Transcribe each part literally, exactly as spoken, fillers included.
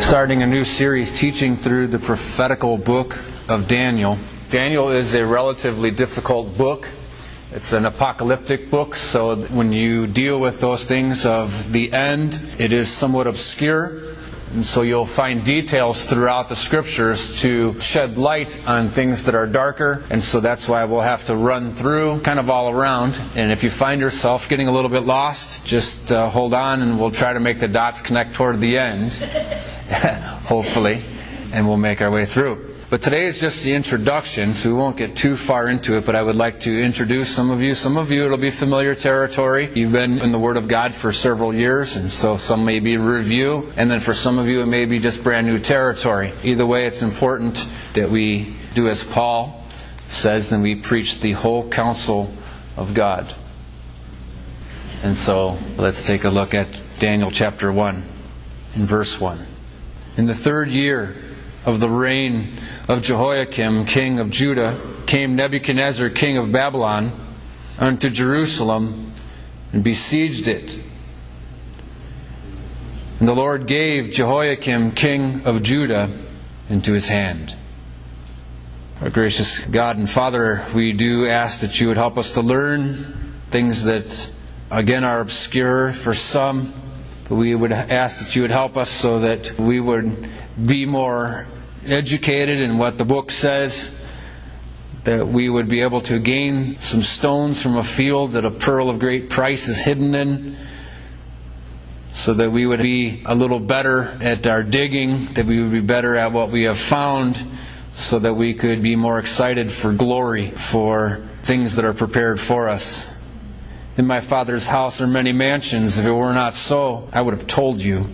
starting a new series teaching through the prophetical book of Daniel. Daniel is a relatively difficult book. It's an apocalyptic book, so when you deal with those things of the end, it is somewhat obscure. And so you'll find details throughout the Scriptures to shed light on things that are darker. And so that's why we'll have to run through kind of all around. And if you find yourself getting a little bit lost, just uh, hold on and we'll try to make the dots connect toward the end. Hopefully. And we'll make our way through. But today is just the introduction, so we won't get too far into it, but I would like to introduce some of you. Some of you, it'll be familiar territory. You've been in the Word of God for several years, and so some may be review, and then for some of you, it may be just brand new territory. Either way, it's important that we do as Paul says, and we preach the whole counsel of God. And so, let's take a look at Daniel chapter one, in verse one. In the third year of the reign of Jehoiakim, king of Judah, came Nebuchadnezzar, king of Babylon, unto Jerusalem, and besieged it. And the Lord gave Jehoiakim, king of Judah, into his hand. Our gracious God and Father, we do ask that you would help us to learn things that, again, are obscure for some, but we would ask that you would help us so that we would be more educated in what the book says, that we would be able to gain some stones from a field that a pearl of great price is hidden in, so that we would be a little better at our digging, that we would be better at what we have found, so that we could be more excited for glory, for things that are prepared for us. In my Father's house are many mansions. If it were not so, I would have told you.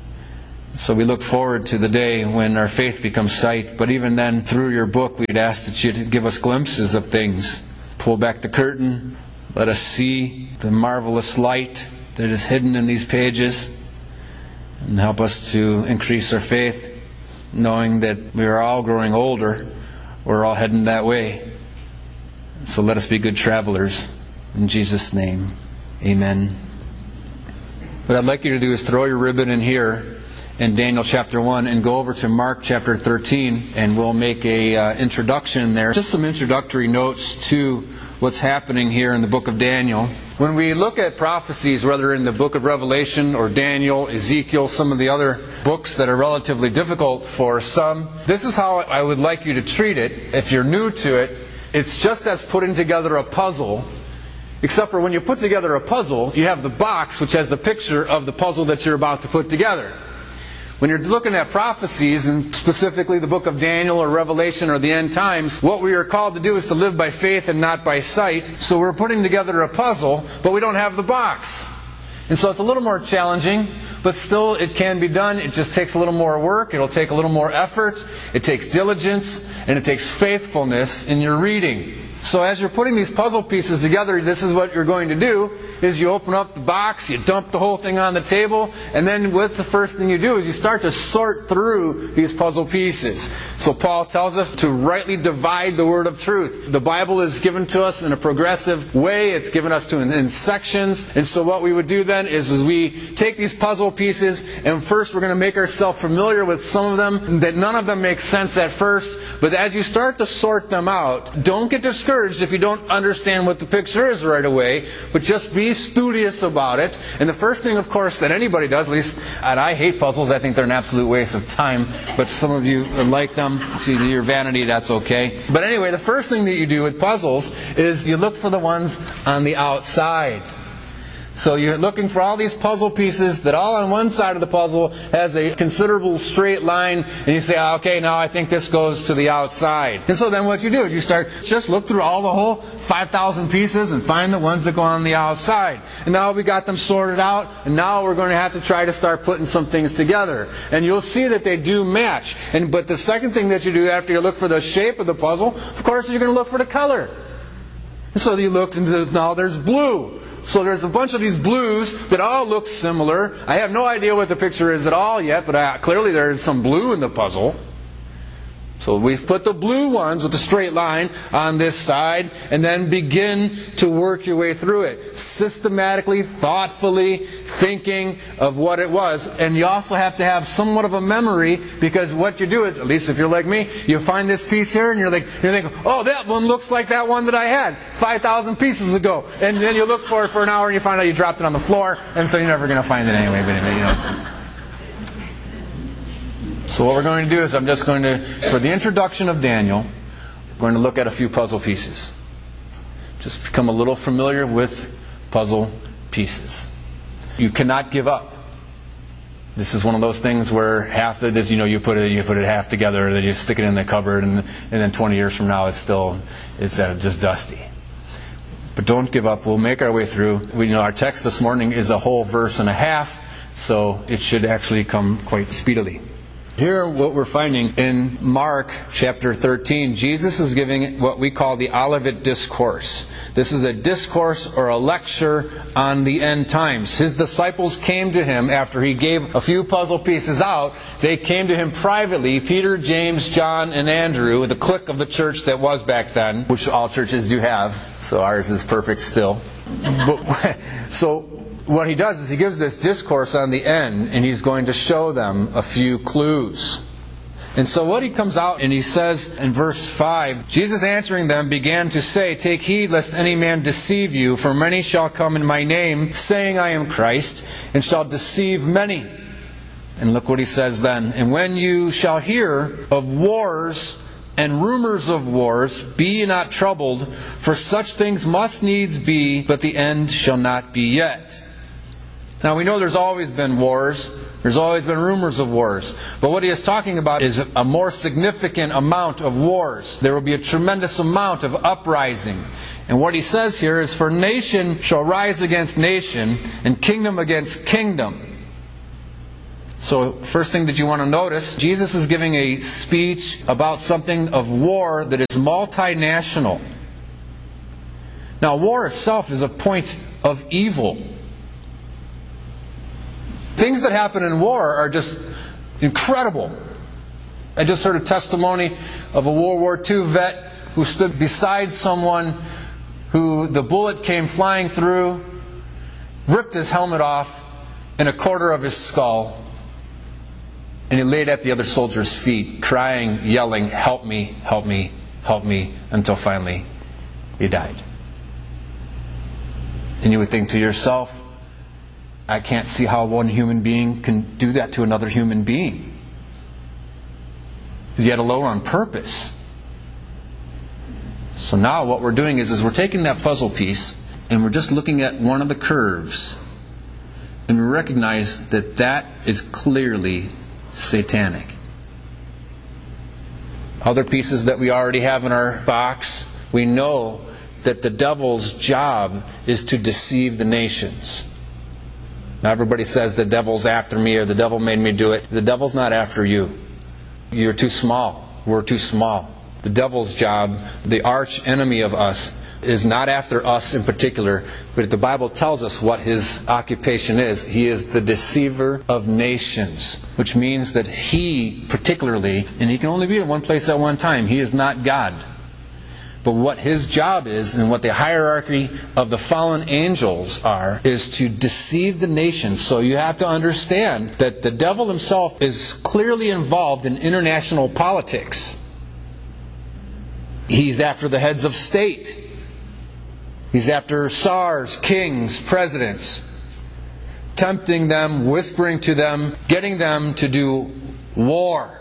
So we look forward to the day when our faith becomes sight. But even then, through your book, we'd ask that you give us glimpses of things. Pull back the curtain. Let us see the marvelous light that is hidden in these pages. And help us to increase our faith, knowing that we are all growing older. We're all heading that way. So let us be good travelers. In Jesus' name, amen. What I'd like you to do is throw your ribbon in here in Daniel chapter one and go over to Mark chapter thirteen, and we'll make a uh, introduction there. Just some introductory notes to what's happening here in the book of Daniel. When we look at prophecies, whether in the book of Revelation or Daniel, Ezekiel, some of the other books that are relatively difficult for some, this is how I would like you to treat it. If you're new to it, it's just as putting together a puzzle. Except for when you put together a puzzle, you have the box which has the picture of the puzzle that you're about to put together. When you're looking at prophecies, and specifically the book of Daniel or Revelation or the end times, what we are called to do is to live by faith and not by sight. So we're putting together a puzzle, but we don't have the box. And so it's a little more challenging, but still it can be done. It just takes a little more work. It'll take a little more effort. It takes diligence, and it takes faithfulness in your reading. So as you're putting these puzzle pieces together, this is what you're going to do, is you open up the box, you dump the whole thing on the table, and then what's the first thing you do is you start to sort through these puzzle pieces. So Paul tells us to rightly divide the word of truth. The Bible is given to us in a progressive way. It's given us to in, in sections. And so what we would do then is, is we take these puzzle pieces, and first we're going to make ourselves familiar with some of them, that none of them make sense at first. But as you start to sort them out, don't get discouraged if you don't understand what the picture is right away, but just be studious about it. And the first thing, of course, that anybody does, at least, and I hate puzzles, I think they're an absolute waste of time, but some of you like them. See, to your vanity, that's okay. But anyway, the first thing that you do with puzzles is you look for the ones on the outside. So you're looking for all these puzzle pieces that all on one side of the puzzle has a considerable straight line, and you say, okay, now I think this goes to the outside. And so then what you do is you start, just look through all the whole five thousand pieces and find the ones that go on the outside. And now we got them sorted out, and now we're going to have to try to start putting some things together. And you'll see that they do match. And But the second thing that you do after you look for the shape of the puzzle, of course, you're going to look for the color. And so you looked into, now there's blue. So there's a bunch of these blues that all look similar. I have no idea what the picture is at all yet, but I, clearly there's some blue in the puzzle. So we put the blue ones with the straight line on this side, and then begin to work your way through it. Systematically, thoughtfully, thinking of what it was. And you also have to have somewhat of a memory, because what you do is, at least if you're like me, you find this piece here, and you're like, you're thinking, oh, that one looks like that one that I had five thousand pieces ago. And then you look for it for an hour, and you find out you dropped it on the floor, and so you're never going to find it anyway. But anyway, you know. So what we're going to do is I'm just going to, for the introduction of Daniel, we're going to look at a few puzzle pieces. Just become a little familiar with puzzle pieces. You cannot give up. This is one of those things where half of this, you know, you put it, you put it half together, and then you stick it in the cupboard, and, and then twenty years from now, it's still, it's uh, just dusty. But don't give up. We'll make our way through. We you know our text this morning is a whole verse and a half, so it should actually come quite speedily. Here, what we're finding in Mark chapter thirteen, Jesus is giving what we call the Olivet Discourse. This is a discourse or a lecture on the end times. His disciples came to him after he gave a few puzzle pieces out. They came to him privately, Peter, James, John, and Andrew, the clique of the church that was back then, which all churches do have, so ours is perfect still. But, so what he does is he gives this discourse on the end, and he's going to show them a few clues. And so what he comes out and he says in verse five, Jesus answering them began to say, "Take heed lest any man deceive you, for many shall come in my name, saying I am Christ, and shall deceive many." And look what he says then. "And when you shall hear of wars and rumors of wars, be ye not troubled, for such things must needs be, but the end shall not be yet." Now we know there's always been wars. There's always been rumors of wars. But what he is talking about is a more significant amount of wars. There will be a tremendous amount of uprising. And what he says here is, "For nation shall rise against nation, and kingdom against kingdom." So first thing that you want to notice, Jesus is giving a speech about something of war that is multinational. Now war itself is a point of evil. Things that happen in war are just incredible. I just heard a testimony of a World War Two vet who stood beside someone who the bullet came flying through, ripped his helmet off, and a quarter of his skull, and he laid at the other soldier's feet, crying, yelling, "Help me, help me, help me," until finally he died. And you would think to yourself, I can't see how one human being can do that to another human being. Yet alone on purpose. So now what we're doing is, is we're taking that puzzle piece and we're just looking at one of the curves. And we recognize that that is clearly satanic. Other pieces that we already have in our box, we know that the devil's job is to deceive the nations. Now everybody says the devil's after me, or the devil made me do it. The devil's not after you. You're too small. We're too small. The devil's job, the arch enemy of us, is not after us in particular, but the Bible tells us what his occupation is. He is the deceiver of nations, which means that he particularly, and he can only be in one place at one time, he is not God. But what his job is, and what the hierarchy of the fallen angels are, is to deceive the nations. So you have to understand that the devil himself is clearly involved in international politics. He's after the heads of state. He's after czars, kings, presidents, tempting them, whispering to them, getting them to do war.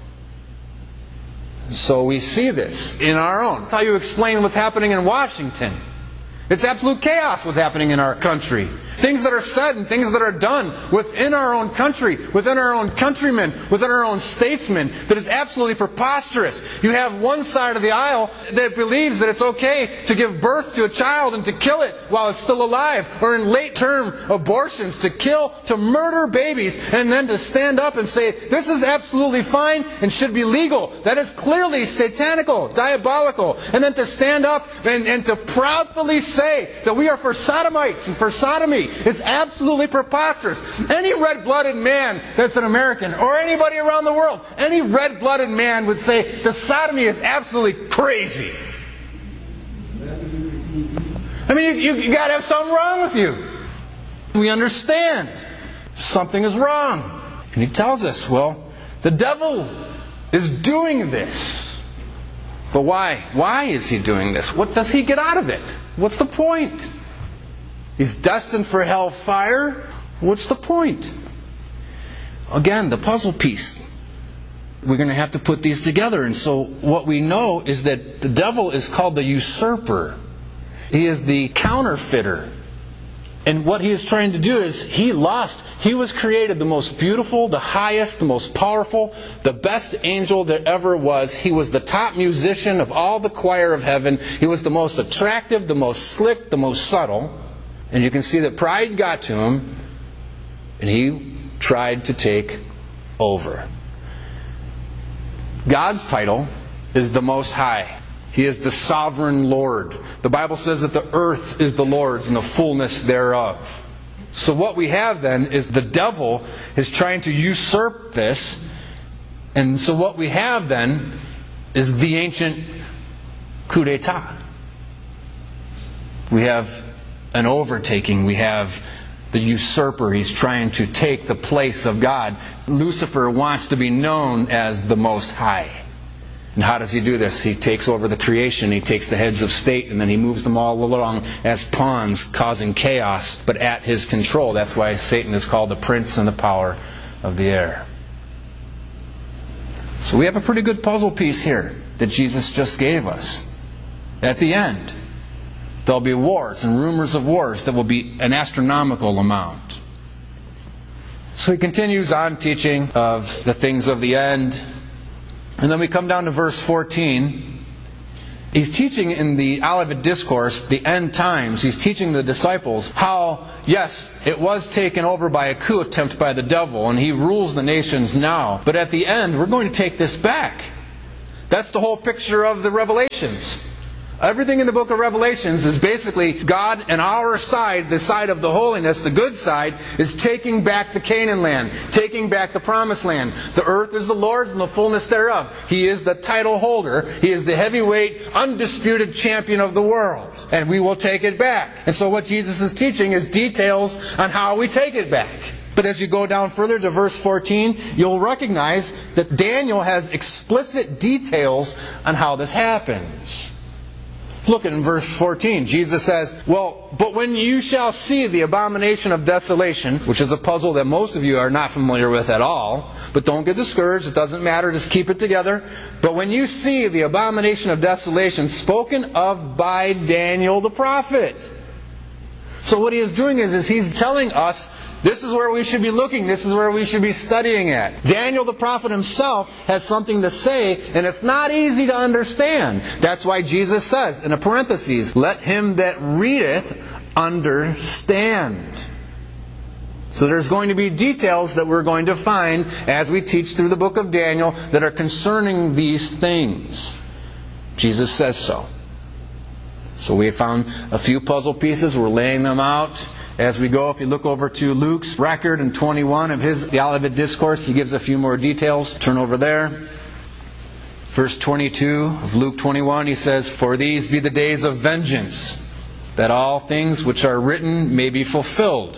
So we see this in our own. That's how you explain what's happening in Washington. It's absolute chaos what's happening in our country. Things that are said and things that are done within our own country, within our own countrymen, within our own statesmen, that is absolutely preposterous. You have one side of the aisle that believes that it's okay to give birth to a child and to kill it while it's still alive, or in late-term abortions, to kill, to murder babies, and then to stand up and say, this is absolutely fine and should be legal. That is clearly satanical, diabolical. And then to stand up and, and to proudly say say that we are for sodomites and for sodomy is absolutely preposterous. Any red-blooded man that's an American, or anybody around the world, any red-blooded man would say that sodomy is absolutely crazy. I mean, you, you, you got to have something wrong with you. We understand something is wrong. And he tells us, well, the devil is doing this. But why? Why is he doing this? What does he get out of it? What's the point? He's destined for hellfire. What's the point? Again, the puzzle piece. We're going to have to put these together. And so what we know is that the devil is called the usurper. He is the counterfeiter. And what he is trying to do is, he lost. He was created the most beautiful, the highest, the most powerful, the best angel there ever was. He was the top musician of all the choir of heaven. He was the most attractive, the most slick, the most subtle. And you can see that pride got to him, and he tried to take over. God's title is the Most High. He is the sovereign Lord. The Bible says that the earth is the Lord's and the fullness thereof. So what we have then is the devil is trying to usurp this. And so what we have then is the ancient coup d'etat. We have an overtaking. We have the usurper. He's trying to take the place of God. Lucifer wants to be known as the Most High. And how does he do this? He takes over the creation, he takes the heads of state, and then he moves them all along as pawns, causing chaos, but at his control. That's why Satan is called the prince and the power of the air. So we have a pretty good puzzle piece here that Jesus just gave us. At the end, there'll be wars and rumors of wars that will be an astronomical amount. So he continues on teaching of the things of the end. And then we come down to verse fourteen. He's teaching in the Olivet Discourse, the end times. He's teaching the disciples how, yes, it was taken over by a coup attempt by the devil, and he rules the nations now. But at the end, we're going to take this back. That's the whole picture of the Revelations. Everything in the book of Revelations is basically God and our side, the side of the holiness, the good side, is taking back the Canaan land, taking back the promised land. The earth is the Lord's and the fullness thereof. He is the title holder. He is the heavyweight, undisputed champion of the world. And we will take it back. And so what Jesus is teaching is details on how we take it back. But as you go down further to verse fourteen, you'll recognize that Daniel has explicit details on how this happens. Look at in verse fourteen. Jesus says, well, but when you shall see the abomination of desolation, which is a puzzle that most of you are not familiar with at all, but don't get discouraged, it doesn't matter, just keep it together. But when you see the abomination of desolation spoken of by Daniel the prophet. So what he is doing is, is he's telling us, this is where we should be looking. This is where we should be studying at. Daniel the prophet himself has something to say, and it's not easy to understand. That's why Jesus says, in a parenthesis, let him that readeth understand. So there's going to be details that we're going to find as we teach through the book of Daniel that are concerning these things. Jesus says so. So we found a few puzzle pieces. We're laying them out. As we go, if you look over to Luke's record in twenty-one of his the Olivet Discourse, he gives a few more details. Turn over there. Verse twenty-two of Luke twenty-one, he says, for these be the days of vengeance, that all things which are written may be fulfilled.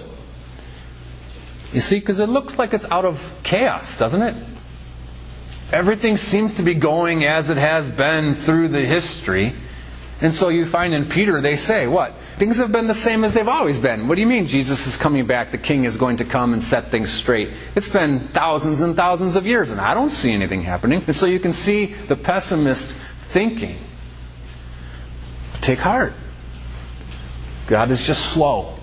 You see, because it looks like it's out of chaos, doesn't it? Everything seems to be going as it has been through the history. And so you find in Peter, they say, what? Things have been the same as they've always been. What do you mean Jesus is coming back? The king is going to come and set things straight. It's been thousands and thousands of years, and I don't see anything happening. And so you can see the pessimist thinking. Take heart. God is just slow.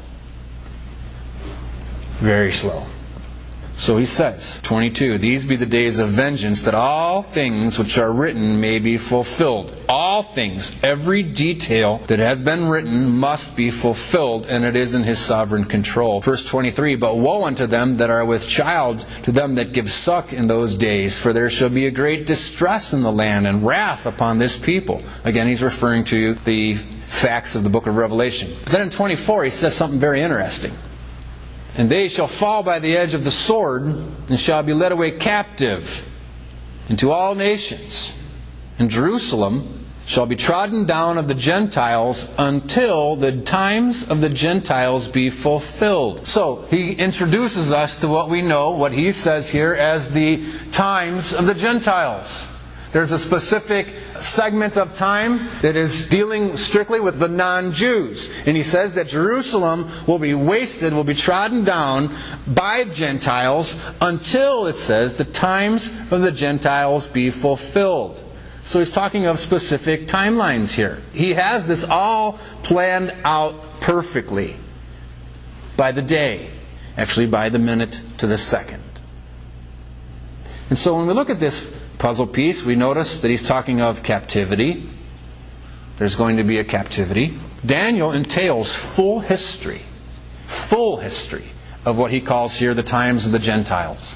Very slow. So he says, twenty-two, these be the days of vengeance, that all things which are written may be fulfilled. All things, every detail that has been written must be fulfilled, and it is in his sovereign control. Verse twenty-three, but woe unto them that are with child, to them that give suck in those days, for there shall be a great distress in the land, and wrath upon this people. Again, he's referring to the facts of the book of Revelation. But then in twenty-four he says something very interesting. And they shall fall by the edge of the sword, and shall be led away captive into all nations. And Jerusalem shall be trodden down of the Gentiles until the times of the Gentiles be fulfilled. So, he introduces us to what we know, what he says here as the times of the Gentiles. There's a specific segment of time that is dealing strictly with the non-Jews. And he says that Jerusalem will be wasted, will be trodden down by Gentiles until, it says, the times of the Gentiles be fulfilled. So he's talking of specific timelines here. He has this all planned out perfectly by the day, actually by the minute to the second. And so when we look at this puzzle piece, we notice that he's talking of captivity. There's going to be a captivity. Daniel entails full history, full history of what he calls here the times of the Gentiles.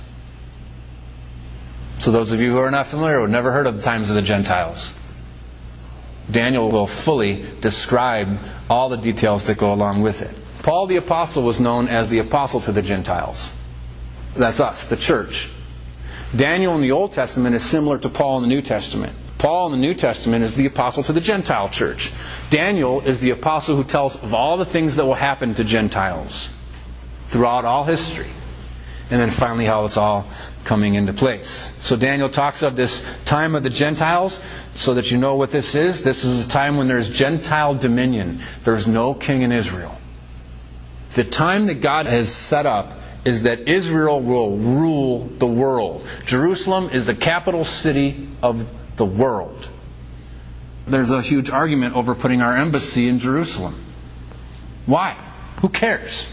So those of you who are not familiar, who have never heard of the times of the Gentiles, Daniel will fully describe all the details that go along with it. Paul the Apostle was known as the Apostle to the Gentiles. That's us, the church. Daniel in the Old Testament is similar to Paul in the New Testament. Paul in the New Testament is the apostle to the Gentile church. Daniel is the apostle who tells of all the things that will happen to Gentiles throughout all history. And then finally how it's all coming into place. So Daniel talks of this time of the Gentiles, so that you know what this is. This is a time when there's Gentile dominion. There's no king in Israel. The time that God has set up is that Israel will rule the world. Jerusalem is the capital city of the world. There's a huge argument over putting our embassy in Jerusalem. Why? Who cares?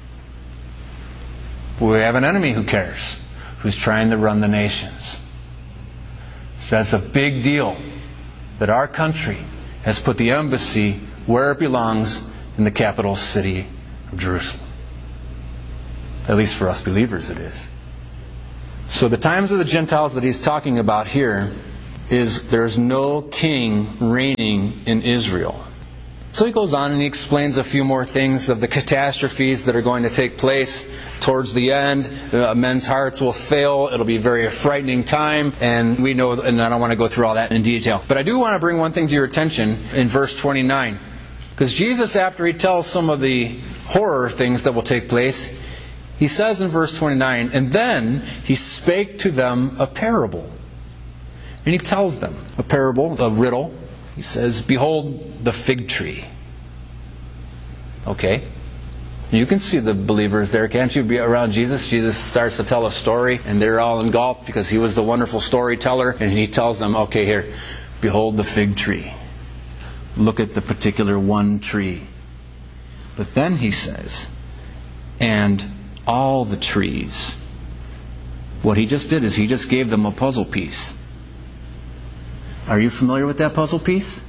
We have an enemy who cares, who's trying to run the nations. So that's a big deal that our country has put the embassy where it belongs, in the capital city of Jerusalem. At least for us believers it is. So the times of the Gentiles that he's talking about here is there's no king reigning in Israel. So he goes on and he explains a few more things of the catastrophes that are going to take place towards the end. Uh, men's hearts will fail. It'll be a very frightening time. And we know, and I don't want to go through all that in detail. But I do want to bring one thing to your attention in verse twenty-nine. Because Jesus, after he tells some of the horror things that will take place, he says in verse twenty-nine, and then he spake to them a parable. And he tells them a parable, a riddle. He says, behold the fig tree. Okay. You can see the believers there, can't you? Be around Jesus. Jesus starts to tell a story, and they're all engulfed because he was the wonderful storyteller. And he tells them, okay, here, behold the fig tree. Look at the particular one tree. But then he says, and all the trees. What he just did is he just gave them a puzzle piece. Are you familiar with that puzzle piece?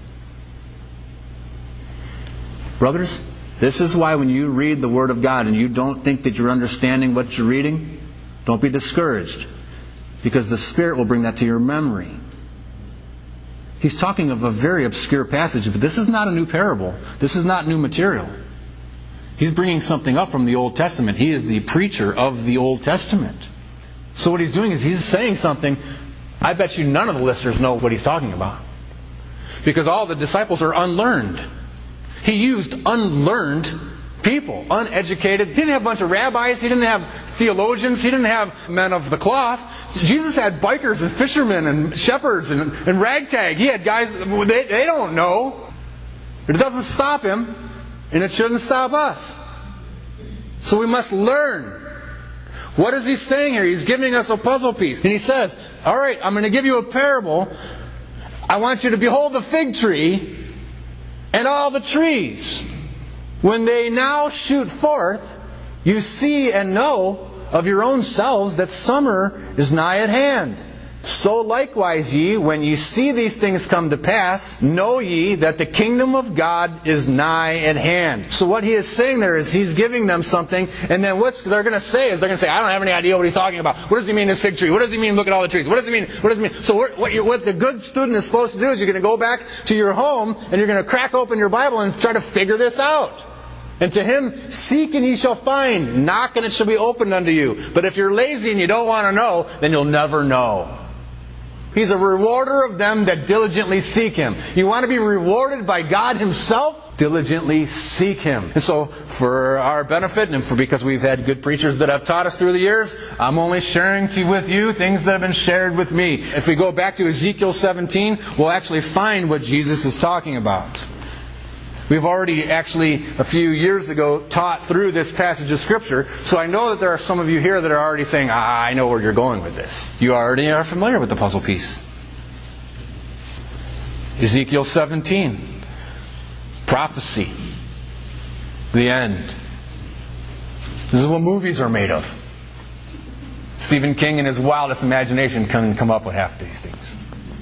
Brothers, this is why when you read the Word of God and you don't think that you're understanding what you're reading, don't be discouraged. Because the Spirit will bring that to your memory. He's talking of a very obscure passage, but this is not a new parable. This is not new material. He's bringing something up from the Old Testament. He is the preacher of the Old Testament. So what he's doing is he's saying something. I bet you none of the listeners know what he's talking about. Because all the disciples are unlearned. He used unlearned people, uneducated. He didn't have a bunch of rabbis. He didn't have theologians. He didn't have men of the cloth. Jesus had bikers and fishermen and shepherds and, and ragtag. He had guys, they, they don't know. But it doesn't stop him, and it shouldn't stop us. So we must learn. What is he saying here? He's giving us a puzzle piece. And he says, all right, I'm going to give you a parable. I want you to behold the fig tree and all the trees. When they now shoot forth, you see and know of your own selves that summer is nigh at hand. So likewise ye, when ye see these things come to pass, know ye that the kingdom of God is nigh at hand. So what he is saying there is he's giving them something, and then what they're going to say is they're going to say, I don't have any idea what he's talking about. What does he mean, this fig tree? What does he mean, look at all the trees? What does he mean? What does he mean? So what, what, you, what the good student is supposed to do is you're going to go back to your home, and you're going to crack open your Bible and try to figure this out. And to him, seek and ye shall find. Knock and it shall be opened unto you. But if you're lazy and you don't want to know, then you'll never know. He's a rewarder of them that diligently seek Him. You want to be rewarded by God Himself? Diligently seek Him. And so, for our benefit, and for because we've had good preachers that have taught us through the years, I'm only sharing to, with you things that have been shared with me. If we go back to Ezekiel seventeen, we'll actually find what Jesus is talking about. We've already actually, a few years ago, taught through this passage of Scripture, so I know that there are some of you here that are already saying, ah, I know where you're going with this. You already are familiar with the puzzle piece. Ezekiel seventeen. Prophecy. The end. This is what movies are made of. Stephen King in his wildest imagination can come up with half these things.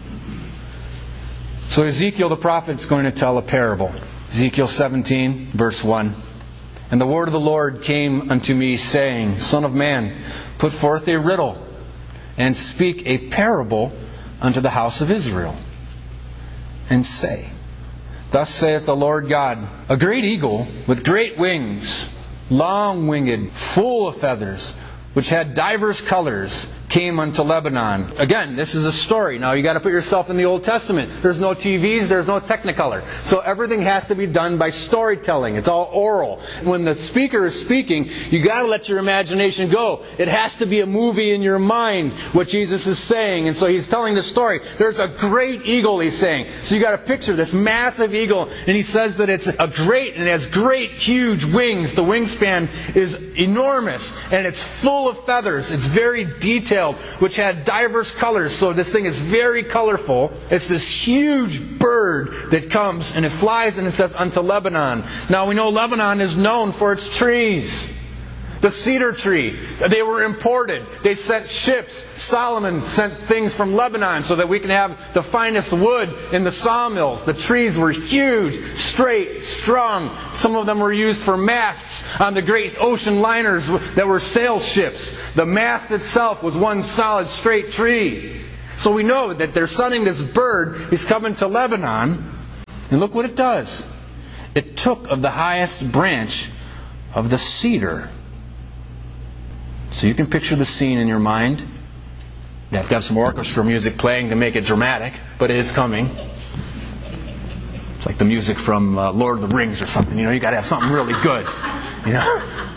So Ezekiel the prophet is going to tell a parable. Ezekiel seventeen, verse one. And the word of the Lord came unto me, saying, Son of man, put forth a riddle, and speak a parable unto the house of Israel. And say, Thus saith the Lord God, a great eagle with great wings, long-winged, full of feathers, which had divers colors, came unto Lebanon. Again, this is a story. Now you got to put yourself in the Old Testament. There's no T Vs, there's no Technicolor. So everything has to be done by storytelling. It's all oral. When the speaker is speaking, you got to let your imagination go. It has to be a movie in your mind, what Jesus is saying. And so he's telling the story. There's a great eagle, he's saying. So you got to picture this massive eagle, and he says that it's a great, and it has great, huge wings. The wingspan is enormous, and it's full of feathers. It's very detailed, which had diverse colors. So this thing is very colorful. It's this huge bird that comes and it flies, and it says unto Lebanon. Now we know Lebanon is known for its trees. The cedar tree. They were imported. They sent ships. Solomon sent things from Lebanon so that we can have the finest wood in the sawmills. The trees were huge, straight, strong. Some of them were used for masts on the great ocean liners that were sail ships. The mast itself was one solid, straight tree. So we know that they're sending this bird. He's coming to Lebanon. And look what it does. It took of the highest branch of the cedar. So you can picture the scene in your mind. You have to have some orchestra music playing to make it dramatic, but it is coming. It's like the music from uh, Lord of the Rings or something. You know, you got to have something really good. You know.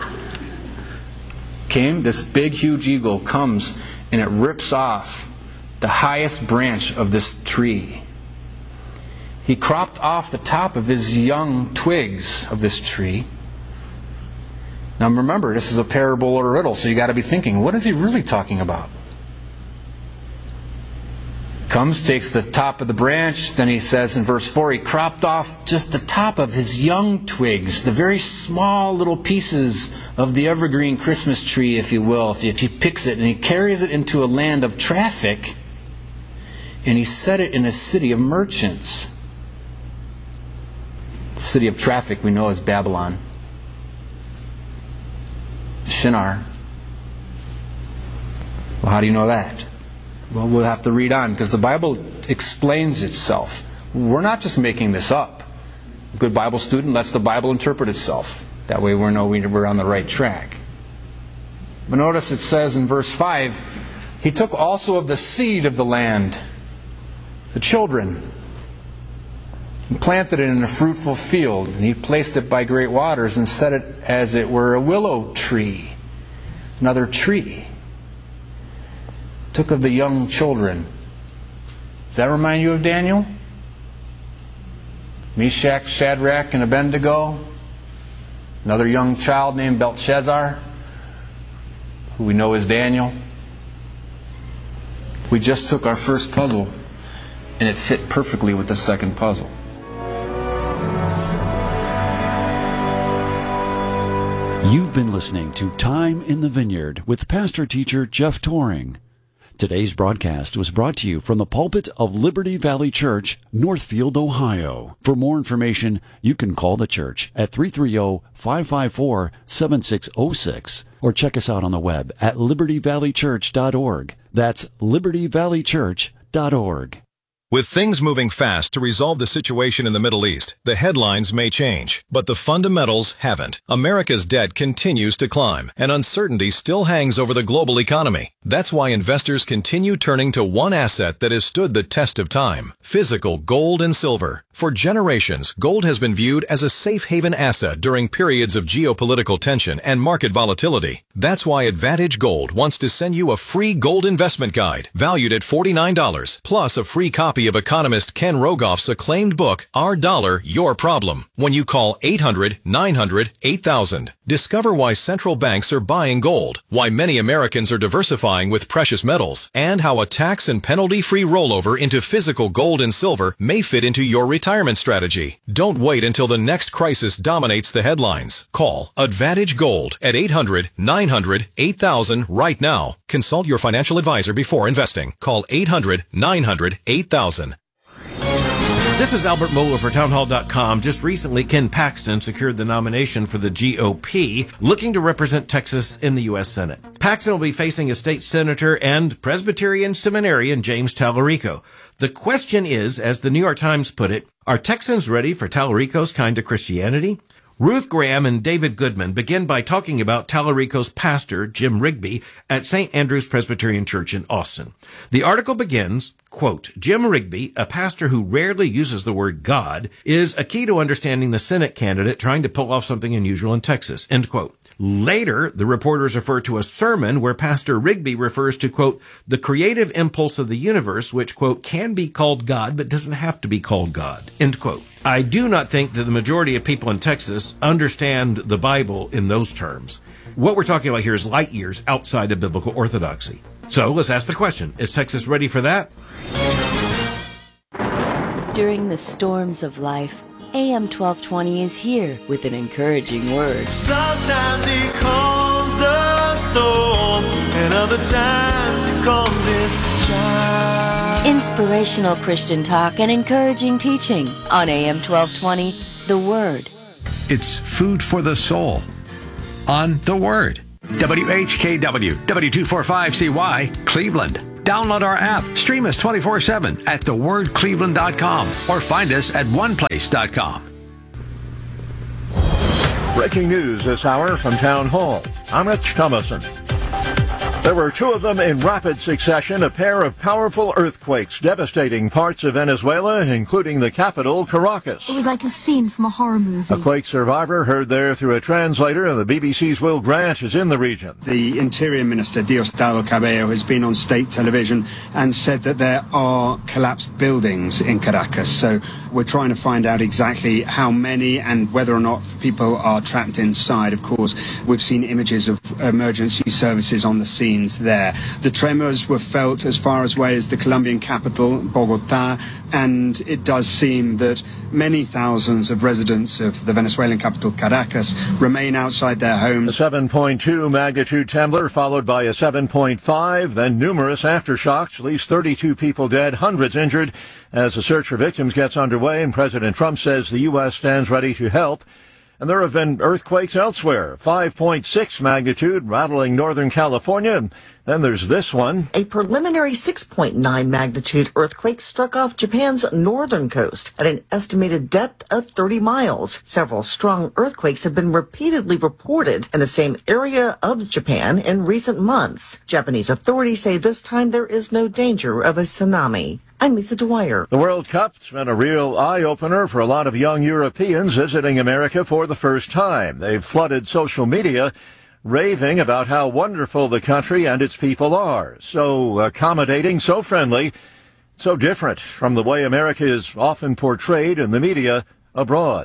Came this big, huge eagle comes and it rips off the highest branch of this tree. He cropped off the top of his young twigs of this tree. Now remember, this is a parable or a riddle, so you got to be thinking, what is he really talking about? Comes, takes the top of the branch, then he says in verse four, he cropped off just the top of his young twigs, the very small little pieces of the evergreen Christmas tree, if you will. If he picks it and he carries it into a land of traffic, and he set it in a city of merchants. The city of traffic we know as Babylon. Shinar. Well, how do you know that? Well, we'll have to read on, because the Bible explains itself. We're not just making this up. A good Bible student lets the Bible interpret itself. That way we know we're on the right track. But notice it says in verse five, he took also of the seed of the land, the children, and planted it in a fruitful field. And he placed it by great waters and set it as it were a willow tree, another tree. Took of the young children. Does that remind you of Daniel? Meshach, Shadrach, and Abednego. Another young child named Belshazzar, who we know as Daniel. We just took our first puzzle, and it fit perfectly with the second puzzle. You've been listening to Time in the Vineyard with pastor-teacher Jeff Toring. Today's broadcast was brought to you from the pulpit of Liberty Valley Church, Northfield, Ohio. For more information, you can call the church at three three zero, five five four, seven six zero six or check us out on the web at liberty valley church dot org. That's liberty valley church dot org. With things moving fast to resolve the situation in the Middle East, the headlines may change, but the fundamentals haven't. America's debt continues to climb, and uncertainty still hangs over the global economy. That's why investors continue turning to one asset that has stood the test of time: physical gold and silver. For generations, gold has been viewed as a safe haven asset during periods of geopolitical tension and market volatility. That's why Advantage Gold wants to send you a free gold investment guide valued at forty-nine dollars, plus a free copy of economist Ken Rogoff's acclaimed book, Our Dollar, Your Problem, when you call eight hundred, nine hundred, eight thousand. Discover why central banks are buying gold, why many Americans are diversifying with precious metals, and how a tax and penalty-free rollover into physical gold and silver may fit into your retirement strategy. Don't wait until the next crisis dominates the headlines. Call Advantage Gold at eight hundred, nine hundred, eight thousand right now. Consult your financial advisor before investing. Call eight hundred, nine hundred, eight thousand. This is Albert Mohler for townhall dot com. Just recently, Ken Paxton secured the nomination for the G O P, looking to represent Texas in the U S Senate. Paxton will be facing a state senator and Presbyterian seminarian James Tallarico. The question is, as the New York Times put it, are Texans ready for Tallarico's kind of Christianity? Ruth Graham and David Goodman begin by talking about Tallarico's pastor, Jim Rigby, at Saint Andrew's Presbyterian Church in Austin. The article begins, quote, Jim Rigby, a pastor who rarely uses the word God, is a key to understanding the Senate candidate trying to pull off something unusual in Texas, end quote. Later, the reporters refer to a sermon where Pastor Rigby refers to, quote, the creative impulse of the universe, which, quote, can be called God, but doesn't have to be called God, end quote. I do not think that the majority of people in Texas understand the Bible in those terms. What we're talking about here is light years outside of biblical orthodoxy. So let's ask the question, is Texas ready for that? During the storms of life, A M twelve twenty is here with an encouraging word. Sometimes it comes the storm, and other times it comes his shine. Inspirational Christian talk and encouraging teaching on A M twelve twenty, The Word. It's food for the soul on The Word. W H K W, W two forty-five C Y, Cleveland. Download our app. Stream us twenty-four seven at the word cleveland dot com or find us at one place dot com. Breaking news this hour from Town Hall. I'm Rich Thomason. There were two of them in rapid succession, a pair of powerful earthquakes devastating parts of Venezuela, including the capital, Caracas. It was like a scene from a horror movie. A quake survivor heard there through a translator, and the B B C's Will Grant is in the region. The Interior Minister, Diosdado Cabello, has been on state television and said that there are collapsed buildings in Caracas. So we're trying to find out exactly how many and whether or not people are trapped inside. Of course, we've seen images of emergency services on the scene there. The tremors were felt as far away as the Colombian capital, Bogota, and it does seem that many thousands of residents of the Venezuelan capital, Caracas, remain outside their homes. A seven point two magnitude trembler followed by a seven point five, then numerous aftershocks, at least thirty-two people dead, hundreds injured, as the search for victims gets underway, and President Trump says the U S stands ready to help. And there have been earthquakes elsewhere, five point six magnitude, rattling Northern California. Then there's this one. A preliminary six point nine magnitude earthquake struck off Japan's northern coast at an estimated depth of thirty miles. Several strong earthquakes have been repeatedly reported in the same area of Japan in recent months. Japanese authorities say this time there is no danger of a tsunami. I'm Lisa Dwyer. The World Cup's been a real eye-opener for a lot of young Europeans visiting America for the first time. They've flooded social media, raving about how wonderful the country and its people are. So accommodating, so friendly, so different from the way America is often portrayed in the media abroad.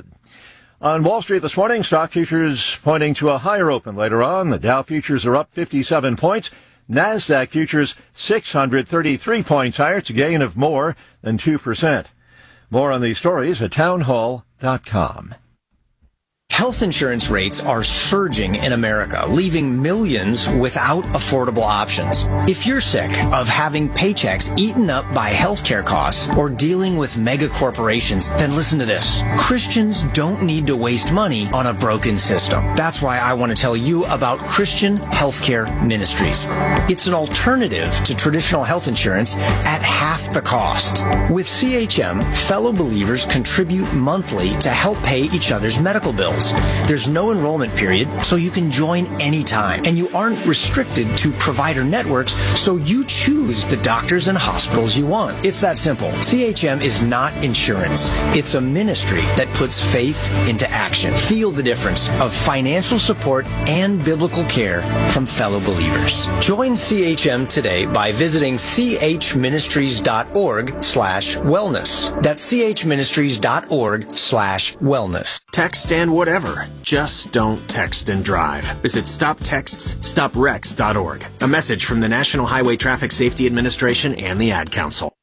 On Wall Street this morning, stock futures pointing to a higher open later on. The Dow futures are up fifty-seven points. NASDAQ futures six hundred thirty-three points higher. It's a gain of more than two percent. More on these stories at townhall dot com. Health insurance rates are surging in America, leaving millions without affordable options. If you're sick of having paychecks eaten up by healthcare costs or dealing with mega corporations, then listen to this. Christians don't need to waste money on a broken system. That's why I want to tell you about Christian Healthcare Ministries. It's an alternative to traditional health insurance at half the cost. With C H M, fellow believers contribute monthly to help pay each other's medical bills. There's no enrollment period, so you can join anytime. And you aren't restricted to provider networks, so you choose the doctors and hospitals you want. It's that simple. C H M is not insurance. It's a ministry that puts faith into action. Feel the difference of financial support and biblical care from fellow believers. Join C H M today by visiting chministries.org slash wellness. That's chministries.org slash wellness. Text and whatever. Just don't text and drive. Visit stop texts stop wrecks dot org. A message from the National Highway Traffic Safety Administration and the Ad Council.